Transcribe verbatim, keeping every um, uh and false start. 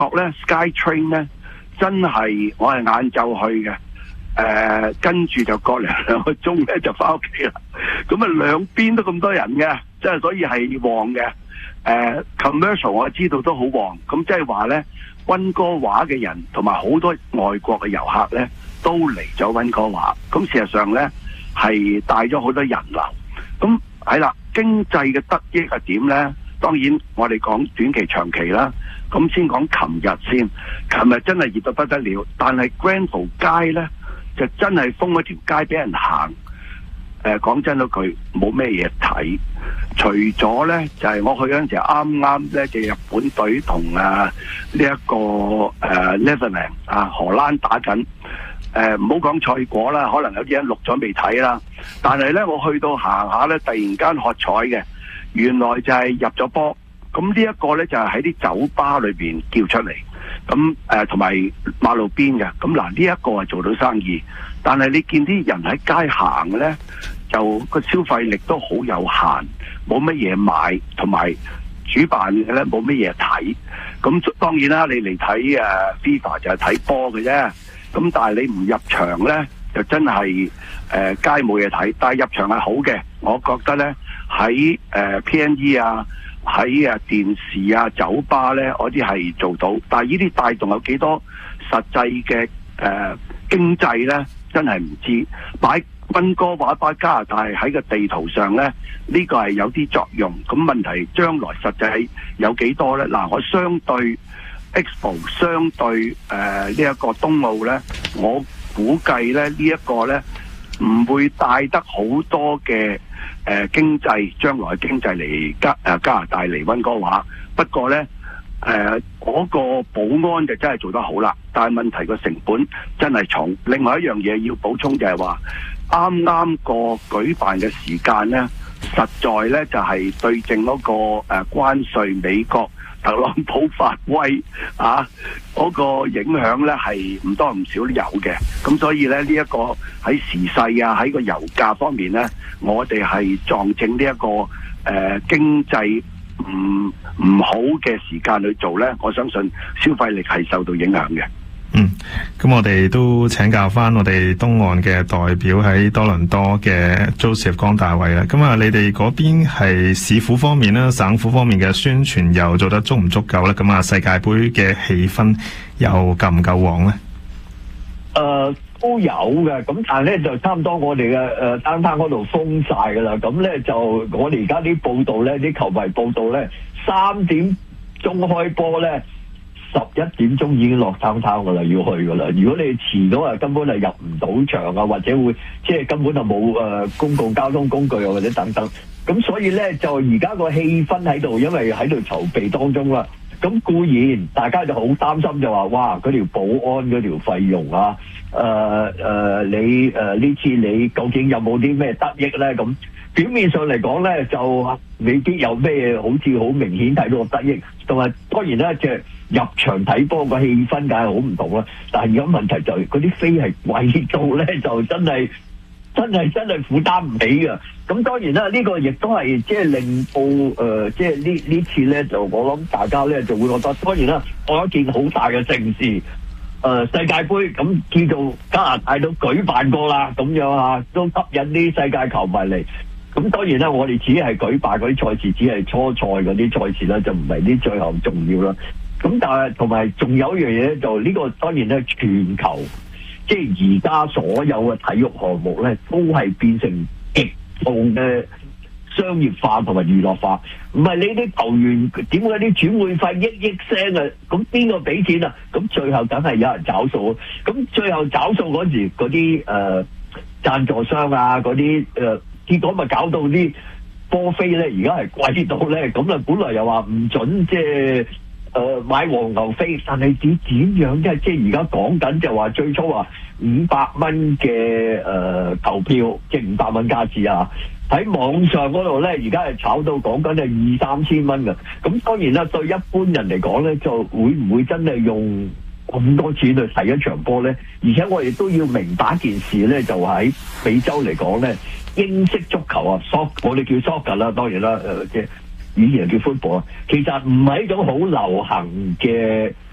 覺咧 SkyTrain 咧真係我係晏晝去嘅，誒、呃、跟住就過兩兩個鐘咧就翻屋企啦。咁啊兩邊都咁多人嘅，即係所以係旺嘅。誒、呃、commercial 我知道都好旺，咁即係話咧溫哥華嘅人同埋好多外國嘅遊客咧都嚟咗溫哥華。咁事實上咧係帶咗好多人流。咁係啦，經濟嘅得益係點咧？當然我哋講短期長期啦。咁先講琴日先，琴日真係熱到不得了，但係 Granville 街咧就真係封咗條街俾人行。誒、呃、講真嗰句冇咩嘢睇，除咗咧就係、是、我去嗰陣時啱啱咧就日本隊同啊呢一個誒 Netherlands 啊荷蘭打緊。誒唔好講賽果啦，可能有啲人錄咗未睇啦。但係咧我去到行下咧，突然間喝彩嘅，原來就係入咗波。咁呢一個咧就係喺啲酒吧裏邊叫出嚟，咁誒同埋馬路邊嘅。咁嗱呢一個係做到生意，但係你見啲人喺街行咧，就個消費力都好有限，冇乜嘢買，同埋主辦嘅咧冇乜嘢睇。咁當然啦，你嚟睇誒 FIFA 就係睇波嘅啫。咁但係你唔入場咧，就真係誒、呃、街冇嘢睇。但係入場係好嘅，我覺得咧喺誒、呃、P N E 啊。喺啊電視啊酒吧咧，嗰啲係做到，但係呢啲帶動有幾多實際嘅誒、呃、經濟咧，真係唔知。擺溫哥華擺加拿大喺個地圖上咧，呢、呢個係有啲作用。咁問題將來實際有幾多咧？嗱，我相對 Expo 相對誒呢一個東奧咧，我估計咧呢一個咧唔會帶得好多嘅。誒、呃、經濟將來經濟嚟加誒加拿大嚟溫哥華，不過呢，誒、呃、嗰、那個保安就真係做得好啦，但係問題個成本真係重。另外一樣嘢要補充就係話，啱啱個舉辦嘅時間呢，實在呢就係、是、對正嗰、那個誒、呃、關稅美國特朗普發威啊，嗰、那個影響呢係唔多唔少都有嘅。咁所以呢，呢、這、一個喺時勢啊，喺個油價方面呢，我哋係撞正呢、這、一個誒、呃、經濟唔唔好嘅時間去做呢，我相信消費力係受到影響嘅。 嗯，咁我哋都請教翻我哋東岸嘅代表喺多倫多嘅 Joseph 江大衛啦。咁啊，你哋嗰邊係市府方面啦、省府方面嘅宣傳又做得足唔足夠咧？咁啊，世界盃嘅氣氛又夠唔夠旺咧？ 誒、呃，都有嘅，咁但係咧就差唔多我哋嘅誒單攤嗰度封晒噶啦。咁咧就我哋而家啲報道咧，啲球迷報道咧，三點鐘開波咧。十一點鐘已經落攤攤噶啦，要去噶啦。如果你遲咗啊，根本係入唔到場啊，或者會即係根本就冇誒、呃、公共交通工具啊，或者等等。咁所以咧就而家個氣氛喺度，因為喺度籌備當中啦。咁固然大家就好擔心就話，哇！嗰條保安嗰條費用啊，誒、呃、誒、呃，你誒呢、呃、次你究竟有冇啲咩得益咧？咁表面上嚟講咧，就未必有咩好似好明顯睇到個得益，同埋當然啦，即係入場睇波個氣氛梗係好唔同啦。但係而家問題就係嗰啲飛係貴到咧，就真係真係真係負擔唔起㗎。咁當然啦，呢、這個亦都係即係令到誒，即係呢呢次咧，就我諗大家咧就會覺得，當然啦，我一件好大嘅盛事，誒、呃、世界盃咁叫做加拿大都舉辦過啦，咁樣啊，都吸引啲世界球迷嚟。咁當然啦，我哋只係舉辦嗰啲賽事，只係初賽嗰啲賽事啦，就唔係啲最後重要啦。咁但係同埋仲有一樣嘢咧，就呢個當然咧，全球即係而家所有嘅體育項目咧，都係變成極度嘅商業化同埋娛樂化。唔係你啲球員點解啲轉會費億億聲啊？咁邊個俾錢啊？咁最後梗係有人找數。咁最後找數嗰時，嗰啲誒贊助商啊，嗰啲誒。結果咪搞到啲波飛咧，而家係貴到咧，咁啊本來又話唔準即係誒買黃牛飛，但係點點樣即係即係而家講緊就話最初話五百蚊嘅誒投票，即係五百蚊加紙啊！喺網上嗰度咧，而家係炒到講緊係二三千蚊嘅。咁當然啦，對一般人嚟講咧，就會唔會真係用咁多錢去睇一場波咧？而且我哋都要明白一件事咧，就喺美洲嚟講咧。英式足球啊 ，soc 我哋叫 soccer 啦，當然啦，誒、呃、即係以前叫 football 啊，其實唔係一種好流行嘅